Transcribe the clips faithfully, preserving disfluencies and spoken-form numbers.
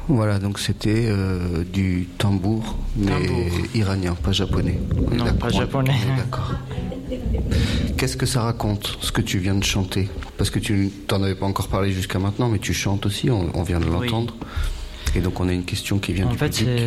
Voilà, donc c'était euh, du tambour, mais tambour. Iranien, pas japonais. Non, d'accord. Pas japonais. D'accord. Qu'est-ce que ça raconte, ce que tu viens de chanter? Parce que tu t'en avais pas encore parlé jusqu'à maintenant, mais tu chantes aussi, on, on vient de l'entendre. Oui. Et donc on a une question qui vient en du fait, public.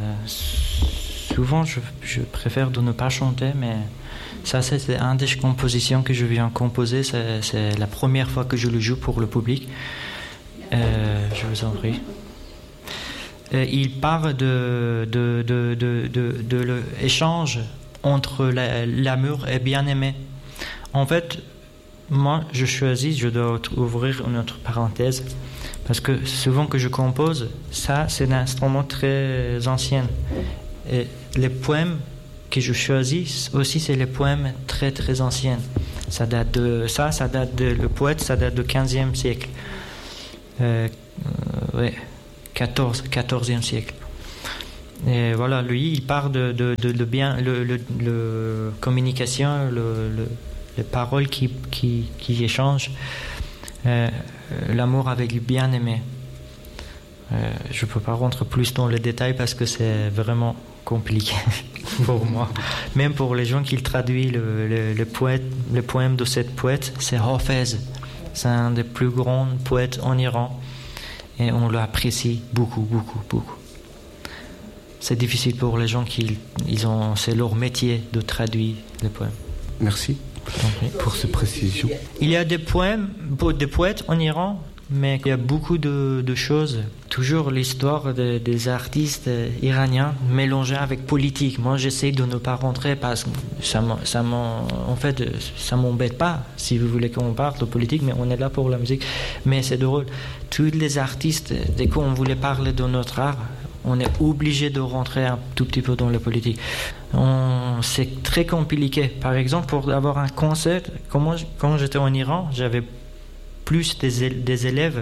C'est... Souvent, je, je préfère de ne pas chanter, mais ça, c'est, c'est une des compositions que je viens composer. C'est, c'est la première fois que je le joue pour le public. Euh, je vous en prie. Euh, il parle de, de, de, de, de, de l'échange entre la, l'amour et bien-aimé. En fait, moi, je choisis, je dois ouvrir une autre parenthèse, parce que souvent que je compose, ça, c'est un instrument très ancien. Et les poèmes que je choisis aussi, c'est les poèmes très, très anciens. Ça date de, ça, ça date de, le poète, ça date du quinzième siècle. Euh, euh, ouais. quatorzième siècle. Et voilà, lui, il parle de, de, de, de bien, le, le, le communication, le, le, les paroles qui, qui, qui échangent, euh, l'amour avec le bien-aimé. Euh, je ne peux pas rentrer plus dans les détails parce que c'est vraiment compliqué pour moi. Même pour les gens qui traduisent le, le, le, poète, le poème de cette poète, c'est Hafez. C'est un des plus grands poètes en Iran. Et on l'apprécie beaucoup, beaucoup, beaucoup. C'est difficile pour les gens qui ils ont, c'est leur métier de traduire les poèmes. Merci pour ces précisions. Il y a des poèmes, des poètes en Iran, mais il y a beaucoup de, de choses. Toujours l'histoire de, des artistes iraniens mélangée avec politique. Moi, j'essaie de ne pas rentrer parce que ça, ça en fait, ça m'embête pas. Si vous voulez qu'on parle de politique, mais on est là pour la musique. Mais c'est drôle. Tous les artistes, dès qu'on voulait parler de notre art, on est obligé de rentrer un tout petit peu dans la politique. On, c'est très compliqué. Par exemple, pour avoir un concert, comment, quand j'étais en Iran, j'avais plus des, des élèves.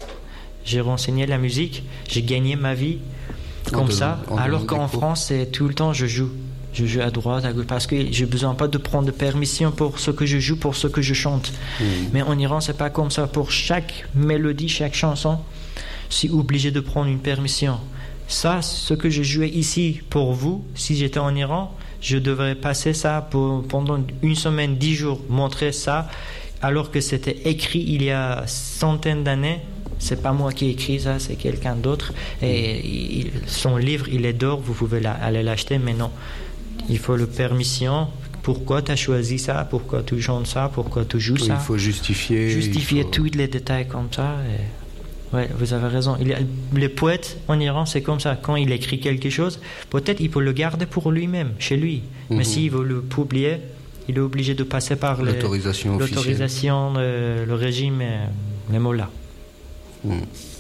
J'ai renseigné la musique, j'ai gagné ma vie comme de, ça, alors qu'en France, c'est tout le temps je joue. Je joue à droite, à gauche, parce que j'ai besoin pas de prendre de permission pour ce que je joue, pour ce que je chante. Mmh. Mais en Iran, c'est pas comme ça. Pour chaque mélodie, chaque chanson, je suis obligé de prendre une permission. Ça, ce que je jouais ici pour vous, si j'étais en Iran, je devrais passer ça pour, pendant une semaine, dix jours, montrer ça, alors que c'était écrit il y a centaines d'années. C'est pas moi qui ai écrit ça, c'est quelqu'un d'autre. Et il, son livre, il est d'or, vous pouvez la, aller l'acheter, mais non. Il faut le permission. Pourquoi tu as choisi ça? Pourquoi tu chantes ça? Pourquoi tu joues oui, ça? Il faut justifier. Justifier faut... tous les détails comme ça. Et... ouais, vous avez raison. Il y a... Les poètes en Iran, c'est comme ça. Quand il écrit quelque chose, peut-être il peut le garder pour lui-même, chez lui. Mm-hmm. Mais s'il veut le publier, il est obligé de passer par les... l'autorisation, l'autorisation le, le régime, les mollahs. Mmh.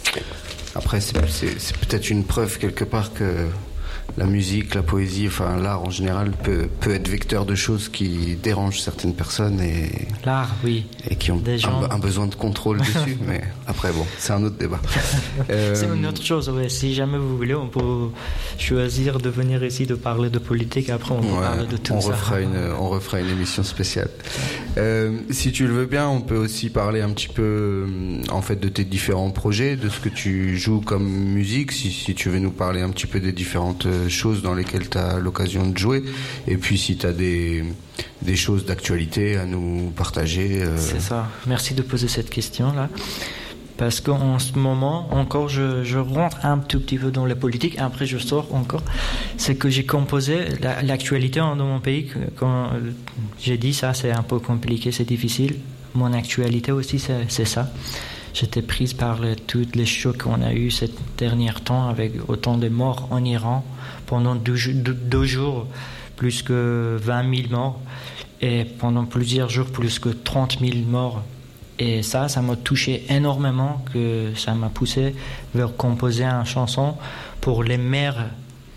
Après, c'est, c'est, c'est peut-être une preuve quelque part que la musique, la poésie, enfin l'art en général peut, peut être vecteur de choses qui dérangent certaines personnes et, l'art, oui. et qui ont un, un besoin de contrôle dessus. Mais après, bon, c'est un autre débat. euh... C'est une autre chose, ouais. Si jamais vous voulez, on peut choisir de venir ici, de parler de politique. Après, on peut ouais, parler de tout on ça. Refera une, on refera une émission spéciale. Euh, si tu le veux bien, on peut aussi parler un petit peu en fait de tes différents projets, de ce que tu joues comme musique, si, si tu veux nous parler un petit peu des différentes choses dans lesquelles tu as l'occasion de jouer, et puis si tu as des, des choses d'actualité à nous partager. Euh... C'est ça, merci de poser cette question-là. Parce qu'en ce moment, encore, je, je rentre un tout petit peu dans la politique, après je sors encore. C'est que j'ai composé la, l'actualité dans mon pays. Quand j'ai dit ça, c'est un peu compliqué, c'est difficile. Mon actualité aussi, c'est, c'est ça. J'étais prise par le, tous les chocs qu'on a eu ces derniers temps, avec autant de morts en Iran, pendant deux, deux, deux jours, plus que vingt mille morts, et pendant plusieurs jours, plus que trente mille morts. Et ça, ça m'a touché énormément, que ça m'a poussé vers composer une chanson pour les mères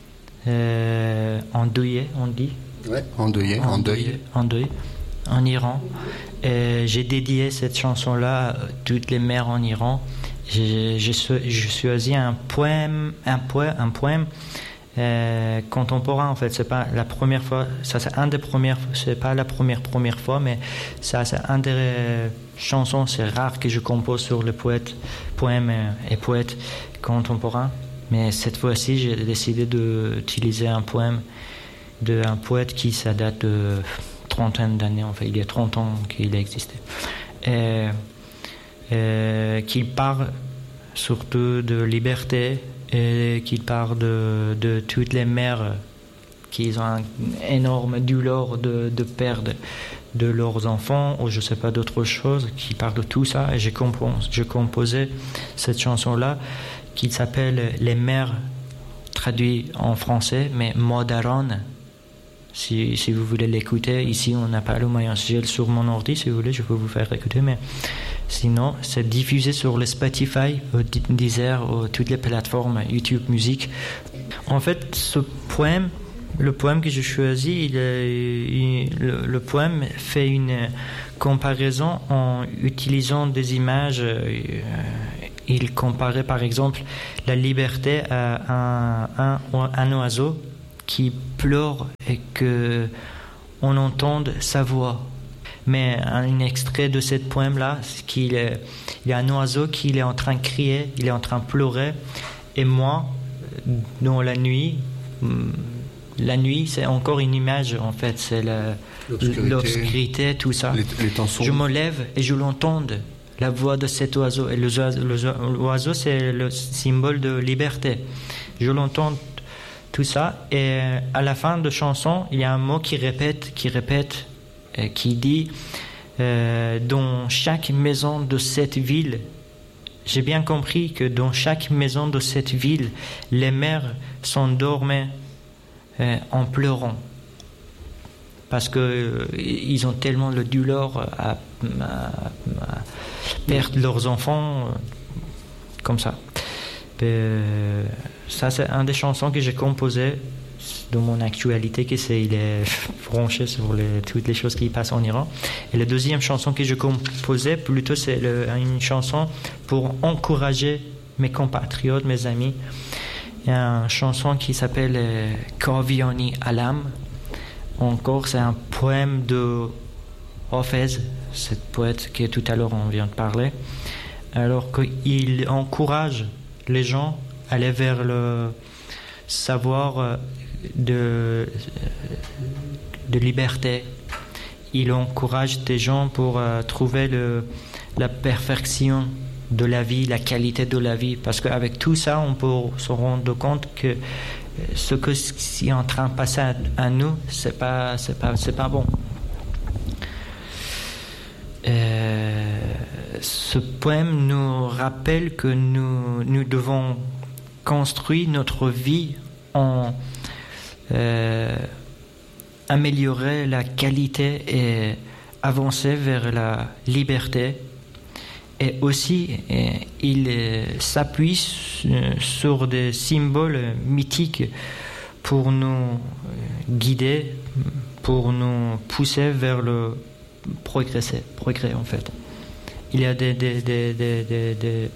euh, endeuillées, on dit. Ouais, endeuillées, en deuil. En deuil, en Iran. Et j'ai dédié cette chanson-là à toutes les mères en Iran. J'ai, j'ai, j'ai choisi un poème, un poème, un poème euh, contemporain. En fait, c'est pas la première fois. Ça, c'est un des premières. C'est pas la première première fois, mais ça, c'est un des euh, chansons. C'est rare que je compose sur les poètes, poèmes et, et poètes contemporains. Mais cette fois-ci, j'ai décidé d'utiliser un poème d'un poète qui ça date de trentaine d'années, en fait, il y a trente ans qu'il a existé. Et, et qu'il parle surtout de liberté et qu'il parle de, de toutes les mères qui ont une énorme douleur de, de perdre de leurs enfants ou je ne sais pas d'autres choses, qui parle de tout ça. Et j'ai compos, j'ai composé cette chanson-là qui s'appelle Les mères, traduit en français, mais Modaron. Si, si vous voulez l'écouter, ici on n'a pas le moyen. J'ai sur mon ordi, si vous voulez, je peux vous faire écouter, mais sinon, c'est diffusé sur le Spotify, au Deezer, ou toutes les plateformes YouTube Music. En fait, ce poème, le poème que j'ai choisi, il est, il, le, le poème fait une comparaison en utilisant des images. Il comparait par exemple la liberté à un, un, un oiseau qui pleure et que on entende sa voix. Mais un extrait de ce poème-là, c'est qu'il est, il y a un oiseau qui est en train de crier, il est en train de pleurer, et moi, dans la nuit, la nuit, c'est encore une image en fait, c'est la, l'obscurité, l'obscurité, tout ça. Les, les temps sombres. Je me lève et je l'entends, la voix de cet oiseau. Et le, le, l'oiseau, c'est le symbole de liberté. Je l'entends. Tout ça, et à la fin de la chanson, il y a un mot qui répète, qui répète, euh, qui dit euh, dans chaque maison de cette ville, j'ai bien compris que dans chaque maison de cette ville, les mères s'endormaient euh, en pleurant. Parce qu'ils euh, ont tellement de douleur à, à, à perdre leurs enfants, euh, comme ça. Euh, ça c'est une des chansons que j'ai composées de mon actualité, que c'est il est branché sur les, toutes les choses qui passent en Iran. Et la deuxième chanson que j'ai composée plutôt c'est le, une chanson pour encourager mes compatriotes, mes amis. Il y a une chanson qui s'appelle Kaviani Alam. Encore c'est un poème de Hafez, cette poète que tout à l'heure on vient de parler, alors qu'il encourage les gens à aller vers le savoir de, de liberté. Il encourage des gens pour uh, trouver le, la perfection de la vie, la qualité de la vie. Parce qu'avec tout ça, on peut se rendre compte que ce qui est en train de passer à, à nous, c'est pas, c'est pas, c'est pas bon. Euh, ce poème nous rappelle que nous, nous devons construire notre vie en euh, améliorer la qualité et avancer vers la liberté. Et aussi, euh, il euh, s'appuie sur des symboles mythiques pour nous guider, pour nous pousser vers le progresser, progrès en fait. Il y a des, des, des, des, des, des,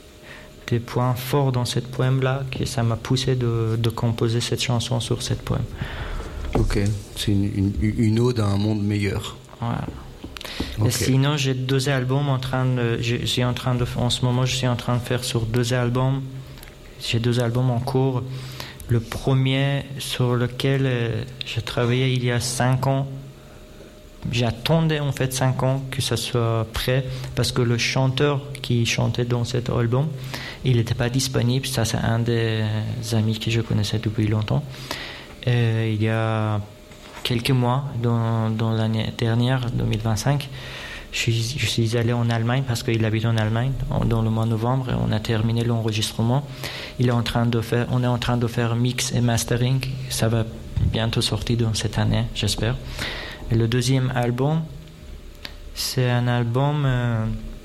des points forts dans ce poème-là que ça m'a poussé de, de composer cette chanson sur ce poème. Ok, c'est une, une, une ode à un monde meilleur. Voilà. Okay. Et sinon, j'ai deux albums en train de, je, je suis en train de, en ce moment, je suis en train de faire sur deux albums. J'ai deux albums en cours. Le premier sur lequel euh, j'ai travaillé il y a cinq ans. J'attendais en fait cinq ans que ça soit prêt parce que le chanteur qui chantait dans cet album, il n'était pas disponible. Ça, c'est un des amis que je connaissais depuis longtemps. Et il y a quelques mois, dans, dans l'année dernière, deux mille vingt-cinq, je suis, je suis allé en Allemagne parce qu'il habite en Allemagne dans le mois de novembre et on a terminé l'enregistrement. Il est en train de faire, on est en train de faire mix et mastering. Ça va bientôt sortir dans cette année, j'espère. Et le deuxième album, c'est un album euh,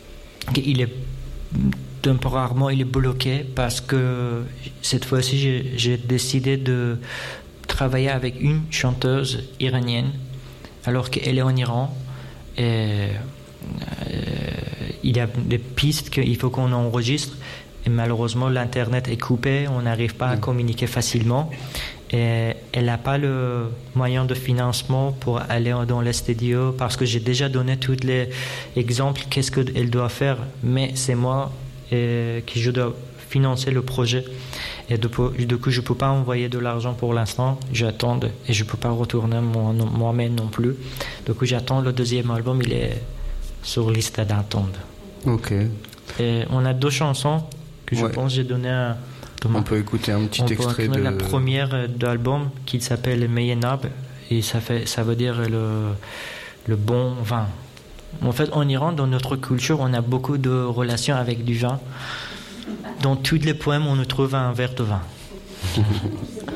il est temporairement il est bloqué parce que cette fois-ci j'ai, j'ai décidé de travailler avec une chanteuse iranienne alors qu'elle est en Iran et euh, il y a des pistes qu'il faut qu'on enregistre et malheureusement l'internet est coupé, on n'arrive pas à communiquer facilement et elle n'a pas le moyen de financement pour aller dans les studios parce que j'ai déjà donné tous les exemples qu'est-ce qu'elle doit faire mais c'est moi euh, qui je dois financer le projet Et du coup, je ne peux pas envoyer de l'argent pour l'instant. J'attends et je ne peux pas retourner mon, moi-même non plus. Du coup, j'attends le deuxième album. Il est sur liste d'attente. Ok. Et on a deux chansons que je ouais. pense que j'ai donné à Thomas. On peut écouter un petit on extrait peut de... la première de l'album qui s'appelle Meyenab. Et ça, fait, ça veut dire le, le bon vin. En fait, en Iran, dans notre culture, on a beaucoup de relations avec du vin. Dans tous les poèmes, on trouve un verre de vin.